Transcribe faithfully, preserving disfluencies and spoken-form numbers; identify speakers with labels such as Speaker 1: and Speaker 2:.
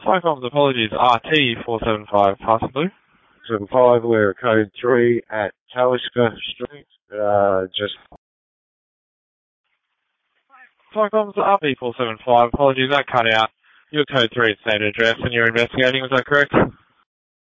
Speaker 1: Cyclops, apologies, R T four seven five, passing through.
Speaker 2: seven five, we're code three at Talisker Street, uh, just...
Speaker 1: Cyclops, R P four seven five, apologies, that cut out. Your code three at state address and you're investigating, was that correct?